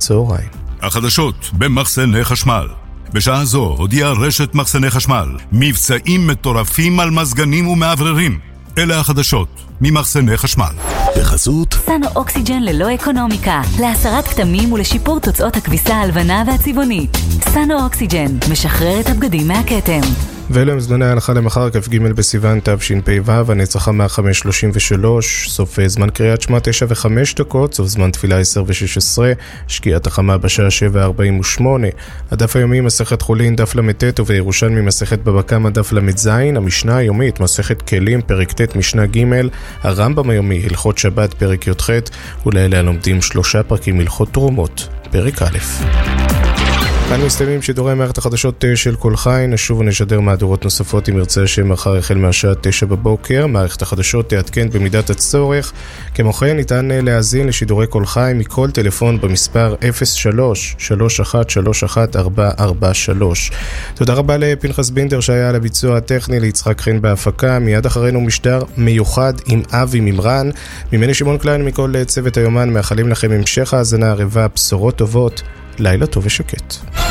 הצהריים. החדשות במחסני חשמל. בשעה זו הודיעה רשת מחסני חשמל מבצעים מטורפים על מזגנים ומעבררים. אלה החדשות ממחסני חשמל. בחסות סנו אוקסיג'ן ללא אקונומיקה, להסרת כתמים ולשיפור תוצאות הכביסה הלבנה והצבעונית. סנו אוקסיג'ן משחרר את הבגדים מהכתם. ואלו הם זמני ההלכה למחר, כ"ג בסיוון תשפ"ו, הנצח 5:33, סוף זמן קריאת שמע 9:05, סוף זמן תפילה 10:16, שקיעת החמה בשעה 7:48. הדף היומי מסכת חולין דף למ"ט ובירושלמי מסכת בבא קמא דף ל"ז, המשנה היומית מסכת כלים פרק ט' משנה ג', הרמב"ם היומי הלכות שבת פרק י"ח, ולאלה הלומדים 3 פרקים הלכות תרומות פרק א'. כאן מסתיימים שידורי מערכת החדשות של כל חי. נשוב ונשדר מהדורות נוספות אם ירצה השם מחר החל מהשעה 9 בבוקר. מערכת החדשות תעדכן במידת הצורך. כמו כן ניתן להאזין לשידורי כל חי מכל טלפון במספר 03-3131-443. תודה רבה לפנחס בינדר שהיה על הביצוע הטכני, ליצחק חן בהפקה. מיד אחרינו משדר מיוחד עם אבי ממרן. ממני שמעון קליין מכל צוות היומן מאחלים לכם המשך האזנה ערבה, בשורות טובות, לילה טוב ושקט.